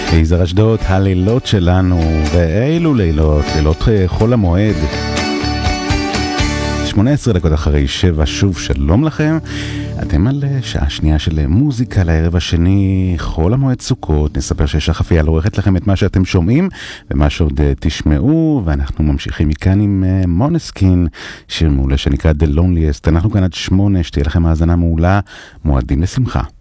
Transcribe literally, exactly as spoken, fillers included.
יזהר אשדוד, הלילות שלנו, ואילו לילות, לילות חול המועד. שמונה עשרה דקות אחרי שבע, שוב שלום לכם. אתם על שעה שנייה של מוזיקה לערב השני, חול המועד סוכות. נספר ששח אפיאל עורכת לכם את מה שאתם שומעים ומה שעוד תשמעו, ואנחנו ממשיכים מכאן עם מונסקין, שיר מעולה שנקרא The Loneliest. אנחנו כאן עד שמונה, שתהיה לכם האזנה מעולה, מועדים לשמחה.